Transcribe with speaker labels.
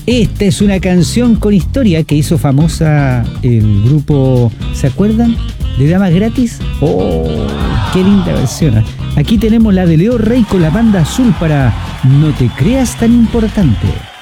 Speaker 1: Esta es una canción con historia que hizo famosa el grupo, ¿se acuerdan? ¿De Damas Gratis? ¡Oh! ¡Qué linda versión! Aquí tenemos la de Leo Rey con la banda azul para No te creas tan importante.